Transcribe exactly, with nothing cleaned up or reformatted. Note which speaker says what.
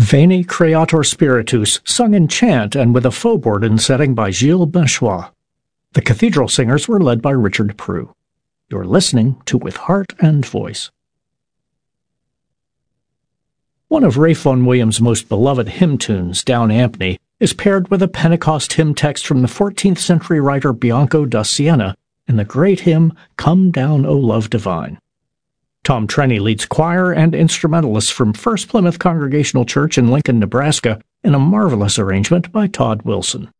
Speaker 1: Veni Creator Spiritus, sung in chant and with a faux bourdon setting by Gilles Benchois. The cathedral singers were led by Richard Prue. You're listening to With Heart and Voice. One of Ralph Vaughan Williams' most beloved hymn tunes, Down Ampney, is paired with a Pentecost hymn text from the fourteenth century writer Bianco da Siena in the great hymn Come Down, O Love Divine. Tom Trenny leads choir and instrumentalists from First Plymouth Congregational Church in Lincoln, Nebraska, in a marvelous arrangement by Todd Wilson.